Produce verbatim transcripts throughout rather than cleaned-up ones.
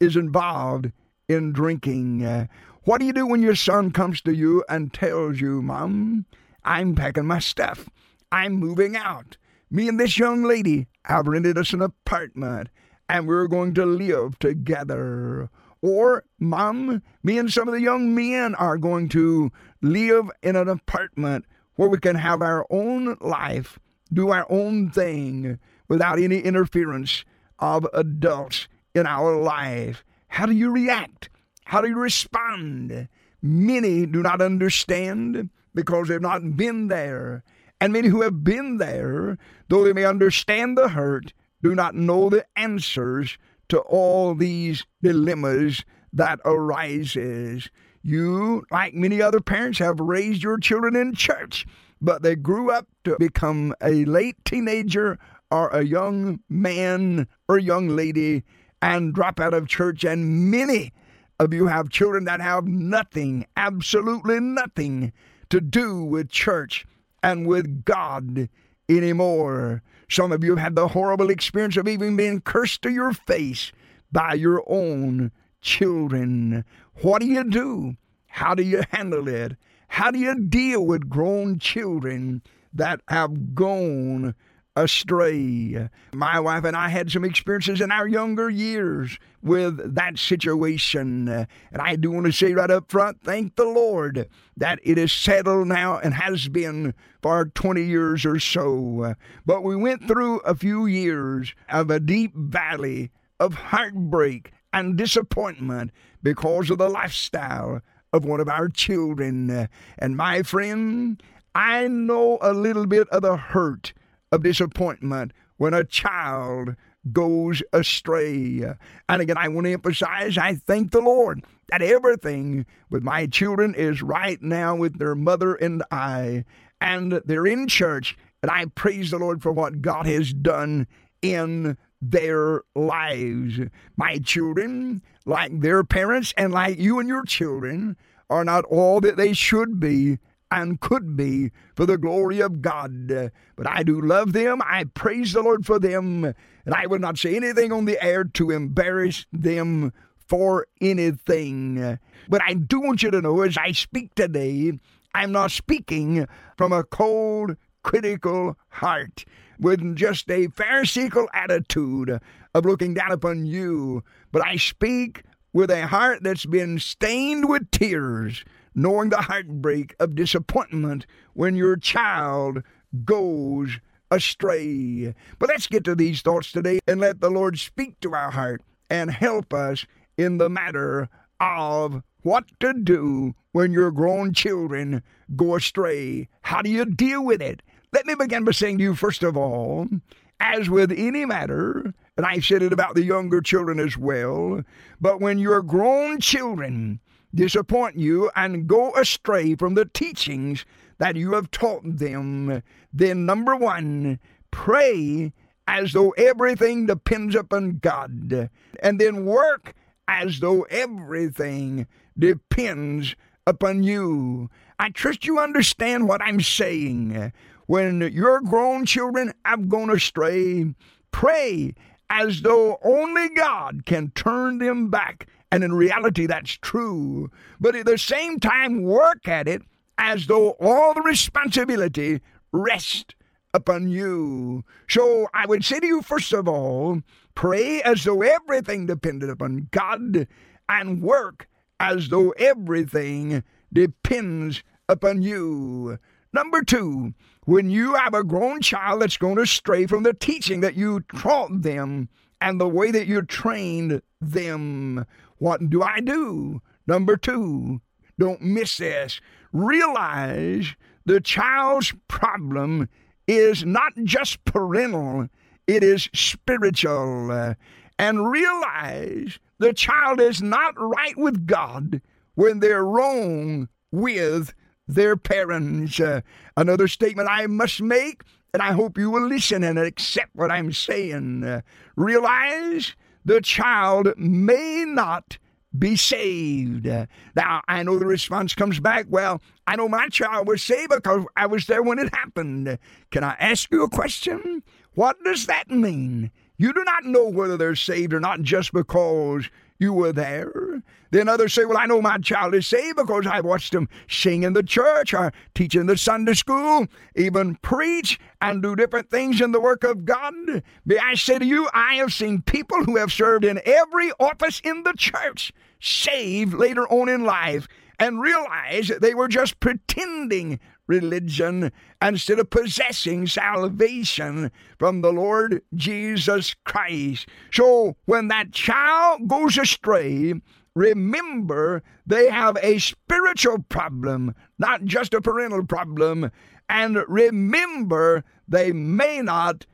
is involved in drinking. Uh, what do you do when your son comes to you and tells you, Mom, I'm packing my stuff. I'm moving out. Me and this young lady have rented us an apartment, and we're going to live together. Or, Mom, me and some of the young men are going to live in an apartment where we can have our own life, do our own thing, without any interference of adults in our life. How do you react? How do you respond? Many do not understand because they've not been there. And many who have been there, though they may understand the hurt, do not know the answers to all these dilemmas that arises. You, like many other parents, have raised your children in church, but they grew up to become a late teenager or a young man or young lady and drop out of church. And many of you have children that have nothing, absolutely nothing to do with church and with God anymore. Some of you have had the horrible experience of even being cursed to your face by your own children. What do you do? How do you handle it? How do you deal with grown children that have gone astray? My wife and I had some experiences in our younger years with that situation. And I do want to say right up front, thank the Lord that it is settled now and has been for twenty years or so. But we went through a few years of a deep valley of heartbreak and disappointment because of the lifestyle of one of our children. And my friend, I know a little bit of the hurt of disappointment when a child goes astray. And again, I want to emphasize, I thank the Lord that everything with my children is right now with their mother and I, and they're in church, and I praise the Lord for what God has done in their lives. My children, like their parents and like you and your children, are not all that they should be and could be for the glory of God. But I do love them. I praise the Lord for them. And I will not say anything on the air to embarrass them for anything. But I do want you to know, as I speak today, I'm not speaking from a cold, critical heart with just a pharisaical attitude of looking down upon you. But I speak with a heart that's been stained with tears, knowing the heartbreak of disappointment when your child goes astray. But let's get to these thoughts today and let the Lord speak to our heart and help us in the matter of what to do when your grown children go astray. How do you deal with it? Let me begin by saying to you, first of all, as with any matter, and I've said it about the younger children as well, but when your grown children disappoint you and go astray from the teachings that you have taught them, then number one, pray as though everything depends upon God, and then work as though everything depends upon you. I trust you understand what I'm saying. When your grown children have gone astray, pray as though only God can turn them back. And in reality, that's true. But at the same time, work at it as though all the responsibility rests upon you. So I would say to you, first of all, pray as though everything depended upon God, and work as though everything depends upon you. Number two, when you have a grown child that's going to stray from the teaching that you taught them and the way that you trained them, what do I do? Number two, don't miss this. Realize the child's problem is not just parental, it is spiritual. Uh, and realize the child is not right with God when they're wrong with their parents. Uh, another statement I must make, and I hope you will listen and accept what I'm saying. Uh, realize the child may not be saved. Uh, now, I know the response comes back, well, I know my child was saved because I was there when it happened. Can I ask you a question? What does that mean? You do not know whether they're saved or not just because You were there. Then others say, well, I know my child is saved because I watched him sing in the church or teach in the Sunday school, even preach and do different things in the work of God. May I say to you, I have seen people who have served in every office in the church saved later on in life and realize that they were just pretending religion instead of possessing salvation from the Lord Jesus Christ. So when that child goes astray, remember they have a spiritual problem, not just a parental problem. And remember, they may not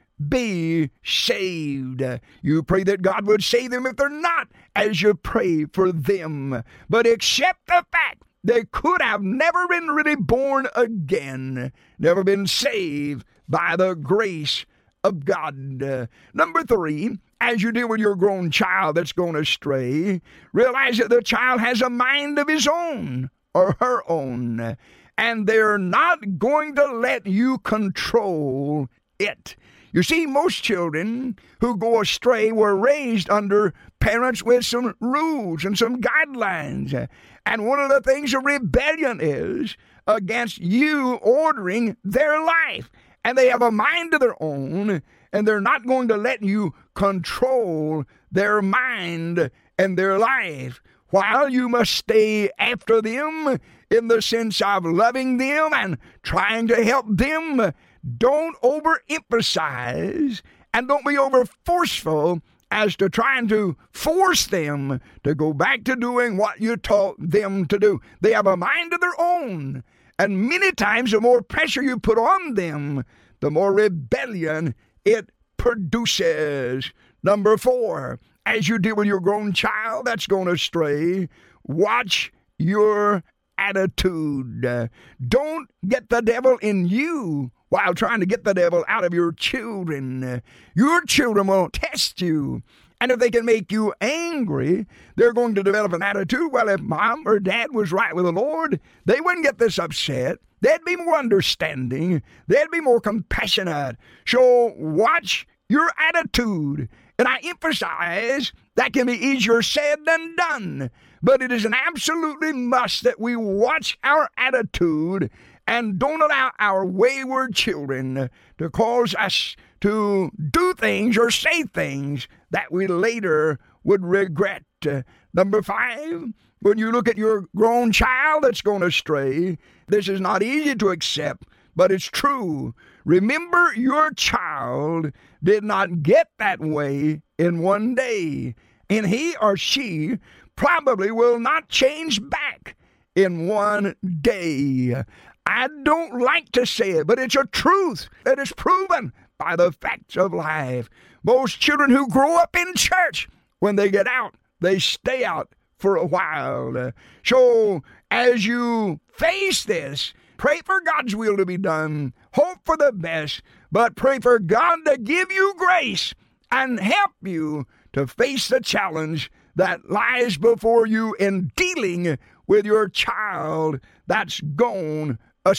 be saved. You pray that God would save them if they're not, as you pray for them. But accept the fact they could have never been really born again, never been saved by the grace of God. Uh, number three, as you deal with your grown child that's going astray, realize that the child has a mind of his own or her own, and they're not going to let you control it. You see, most children who go astray were raised under parents with some rules and some guidelines. And one of the things of rebellion is against you ordering their life. And they have a mind of their own, and they're not going to let you control their mind and their life. While you must stay after them in the sense of loving them and trying to help them, don't overemphasize and don't be over forceful as to trying to force them to go back to doing what you taught them to do. They have a mind of their own, and many times the more pressure you put on them, the more rebellion it produces. Number four, as you deal with your grown child that's going astray, watch your attitude. Don't get the devil in you while trying to get the devil out of your children. Your children will test you. And if they can make you angry, they're going to develop an attitude, well, if mom or dad was right with the Lord, they wouldn't get this upset. They'd be more understanding. They'd be more compassionate. So watch your attitude. And I emphasize that can be easier said than done. But it is an absolutely must that we watch our attitude and don't allow our wayward children to cause us to do things or say things that we later would regret. Uh, number five, when you look at your grown child that's going astray, this is not easy to accept, but it's true. Remember, your child did not get that way in one day, and he or she probably will not change back in one day. I don't like to say it, but it's a truth that is proven by the facts of life. Most children who grow up in church, when they get out, they stay out for a while. So as you face this, pray for God's will to be done, hope for the best, but pray for God to give you grace and help you to face the challenge that lies before you in dealing with your child that's gone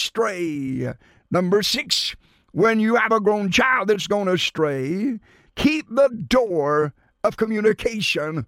astray. Number six, when you have a grown child that's gone astray, keep the door of communication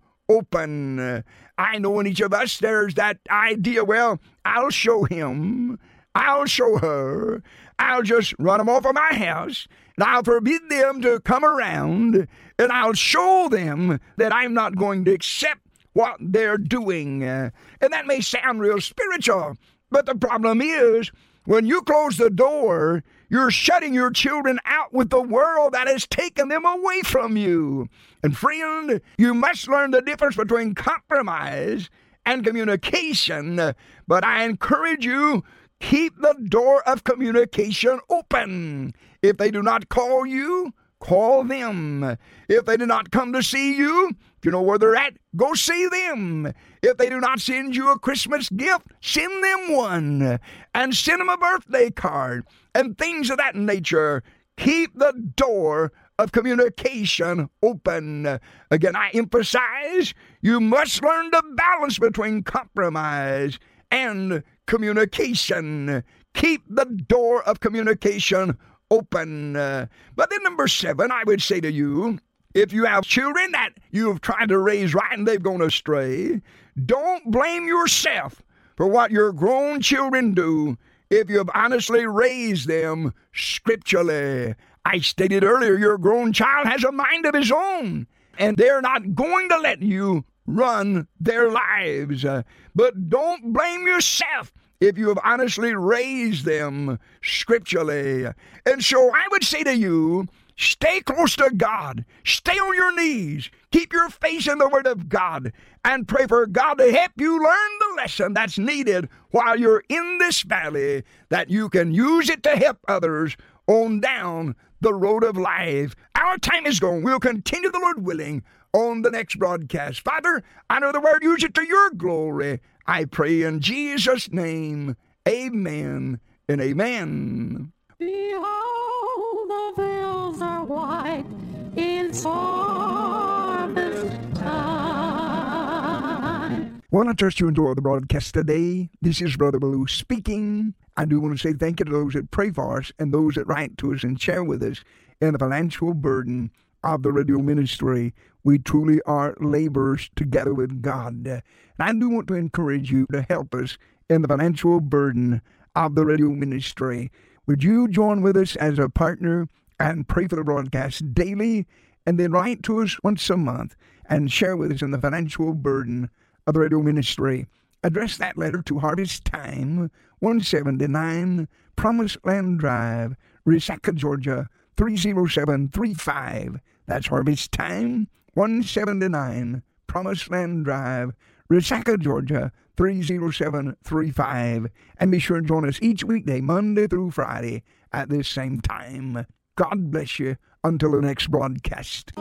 open. I know in each of us there's that idea, well, I'll show him, I'll show her, I'll just run them off of my house, and I'll forbid them to come around, and I'll show them that I'm not going to accept what they're doing. And that may sound real spiritual, but the problem is, when you close the door, you're shutting your children out with the world that has taken them away from you. And friend, you must learn the difference between compromise and communication. But I encourage you, keep the door of communication open. If they do not call you, call them. If they do not come to see you, if you know where they're at, go see them. If they do not send you a Christmas gift, send them one. And send them a birthday card and things of that nature. Keep the door of communication open. Again, I emphasize, you must learn the balance between compromise and communication. Keep the door of communication open. Uh, but then number seven, I would say to you, If you have children that you've tried to raise right and they've gone astray, don't blame yourself for what your grown children do if you've honestly raised them scripturally. I stated earlier, your grown child has a mind of his own, and they're not going to let you run their lives. Uh, but don't blame yourself if you have honestly raised them scripturally. And so I would say to you, stay close to God. Stay on your knees. Keep your face in the Word of God and pray for God to help you learn the lesson that's needed while you're in this valley, that you can use it to help others on down the road of life. Our time is gone. We'll continue, the Lord willing, on the next broadcast. Father, I know the Word, use it to your glory. I pray in Jesus' name. Amen and amen. Behold, the fields are white in harvest time. Well, I trust you enjoy the broadcast today. This is Brother Baloo speaking. I do want to say thank you to those that pray for us and those that write to us and share with us in the financial burden of the radio ministry. We truly are laborers together with God. And I do want to encourage you to help us in the financial burden of the radio ministry. Would you join with us as a partner and pray for the broadcast daily, and then write to us once a month and share with us in the financial burden of the radio ministry? Address that letter to Harvest Time, one seventy-nine Promised Land Drive, Resaca, Georgia, three oh seven three five. That's Harvest Time, one seventy-nine Promised Land Drive, Resaca, Georgia, three oh seven three five. And be sure to join us each weekday, Monday through Friday, at this same time. God bless you until the next broadcast.